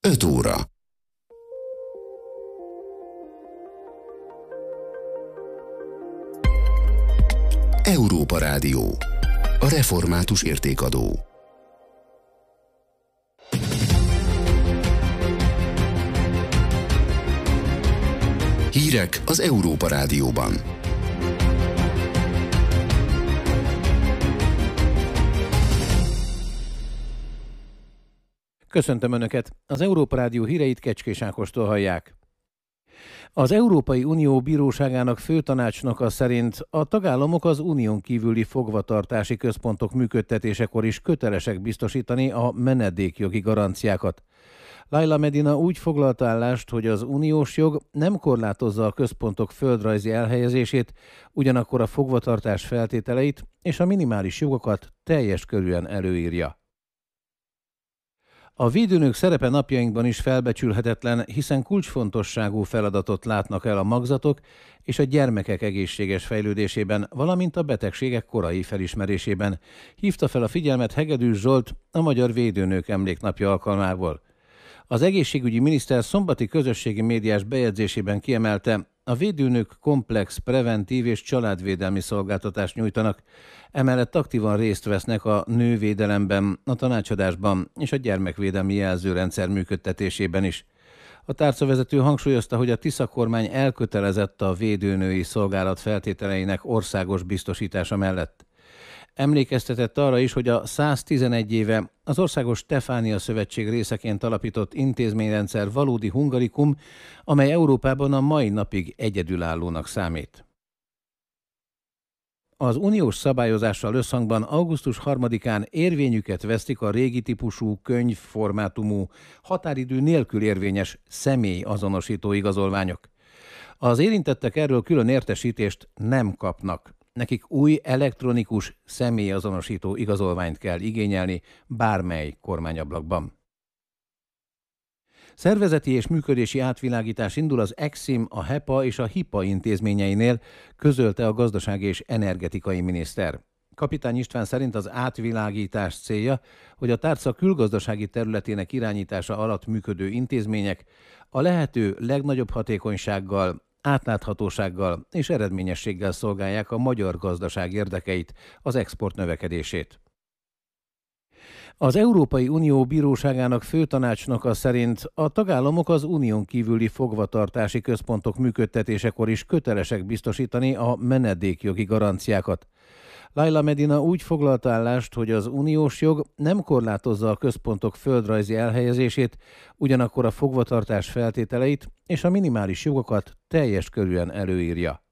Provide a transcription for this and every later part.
5 óra. Európa Rádió. A református értékadó. Hírek az Európa Rádióban. Köszöntöm Önöket! Az Európa Rádió híreit Kecskés Ákostól hallják. Az Európai Unió Bíróságának főtanácsnoka szerint a tagállamok az unión kívüli fogvatartási központok működtetésekor is kötelesek biztosítani a menedékjogi garanciákat. Laila Medina úgy foglalta állást, hogy az uniós jog nem korlátozza a központok földrajzi elhelyezését, ugyanakkor a fogvatartás feltételeit és a minimális jogokat teljes körűen előírja. A védőnök szerepe napjainkban is felbecsülhetetlen, hiszen kulcsfontosságú feladatot látnak el a magzatok és a gyermekek egészséges fejlődésében, valamint a betegségek korai felismerésében, hívta fel a figyelmet Hegedűs Zsolt a Magyar Védőnők Emléknapja alkalmából. Az egészségügyi miniszter szombati közösségi médiás bejegyzésében kiemelte, a védőnök komplex, preventív és családvédelmi szolgáltatást nyújtanak, emellett aktívan részt vesznek a nővédelemben, a tanácsadásban és a gyermekvédelmi jelzőrendszer működtetésében is. A tárcavezető hangsúlyozta, hogy a Tisza kormány elkötelezett a védőnői szolgálat feltételeinek országos biztosítása mellett. Emlékeztetett arra is, hogy a 111 éve az Országos Stefánia Szövetség részeként alapított intézményrendszer valódi hungarikum, amely Európában a mai napig egyedülállónak számít. Az uniós szabályozással összhangban augusztus 3-án érvényüket vesztik a régi típusú könyvformátumú, határidő nélkül érvényes személyazonosító igazolványok. Az érintettek erről külön értesítést nem kapnak. Nekik új elektronikus személyazonosító igazolványt kell igényelni bármely kormányablakban. Szervezeti és működési átvilágítás indul az EXIM, a HEPA és a HIPA intézményeinél, közölte a gazdasági és energetikai miniszter. Kapitány István szerint az átvilágítás célja, hogy a tárca külgazdasági területének irányítása alatt működő intézmények a lehető legnagyobb hatékonysággal, átláthatósággal és eredményességgel szolgálják a magyar gazdaság érdekeit, az export növekedését. Az Európai Unió Bíróságának főtanácsnoka szerint a tagállamok az unión kívüli fogvatartási központok működtetésekor is kötelesek biztosítani a menedékjogi garanciákat. Laila Medina úgy foglalta állást, hogy az uniós jog nem korlátozza a központok földrajzi elhelyezését, ugyanakkor a fogvatartás feltételeit és a minimális jogokat teljes körűen előírja.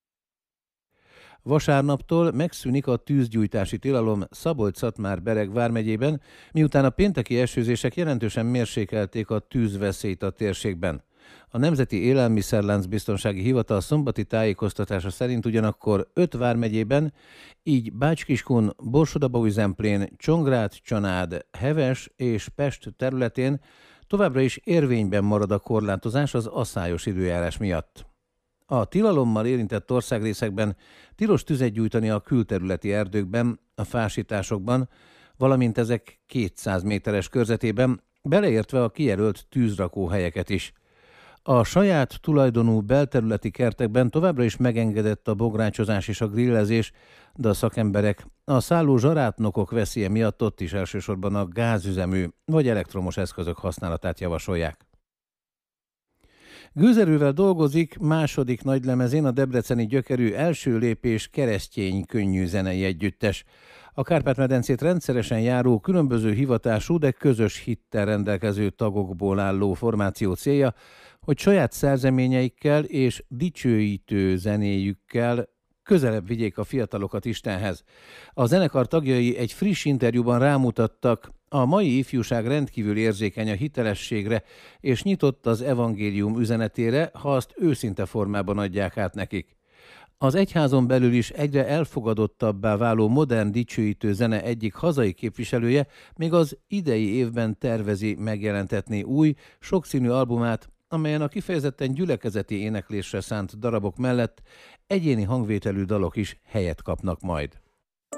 Vasárnaptól megszűnik a tűzgyújtási tilalom Szabolcs-Szatmár-Bereg vármegyében, miután a pénteki esőzések jelentősen mérsékelték a tűzveszélyt a térségben. A Nemzeti Élelmiszerláncbiztonsági Hivatal szombati tájékoztatása szerint ugyanakkor 5 vármegyében, így Bács-Kiskun, Borsod-Abaúj-Zemplén, Csongrád, Csanád, Heves és Pest területén továbbra is érvényben marad a korlátozás az aszályos időjárás miatt. A tilalommal érintett országrészekben tilos tüzet gyújtani a külterületi erdőkben, a fásításokban, valamint ezek 200 méteres körzetében, beleértve a kijelölt tűzrakóhelyeket is. A saját tulajdonú belterületi kertekben továbbra is megengedett a bográcsozás és a grillezés, de a szakemberek a szálló zsarátnokok veszélye miatt ott is elsősorban a gázüzemű vagy elektromos eszközök használatát javasolják. Gőzerővel dolgozik második nagylemezén a debreceni gyökerű Első Lépés keresztény könnyű zenei együttes. A Kárpát-medencét rendszeresen járó, különböző hivatású, de közös hittel rendelkező tagokból álló formáció célja, hogy saját szerzeményeikkel és dicsőítő zenéjükkel közelebb vigyék a fiatalokat Istenhez. A zenekar tagjai egy friss interjúban rámutattak, a mai ifjúság rendkívül érzékeny a hitelességre, és nyitott az evangélium üzenetére, ha azt őszinte formában adják át nekik. Az egyházon belül is egyre elfogadottabbá váló modern dicsőítő zene egyik hazai képviselője még az idei évben tervezi megjelentetni új, sokszínű albumát, amelyen a kifejezetten gyülekezeti éneklésre szánt darabok mellett egyéni hangvételű dalok is helyet kapnak majd.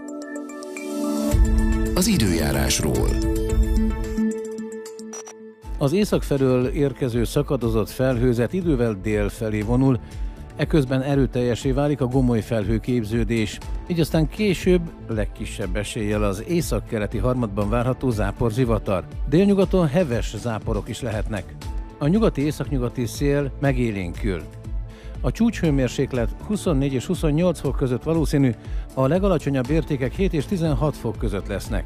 Az időjárásról. Az észak felől érkező szakadozott felhőzet idővel dél felé vonul, eközben erőteljesé válik a gomoly felhőképződés, így aztán később legkisebb eséllyel az északkeleti harmadban várható záporzivatar. Délnyugaton heves záporok is lehetnek. A nyugati-északnyugati szél megélénkül. A csúcshőmérséklet 24 és 28 fok között valószínű, a legalacsonyabb értékek 7 és 16 fok között lesznek.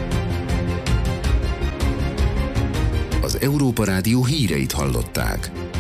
Az Európa Rádió híreit hallották.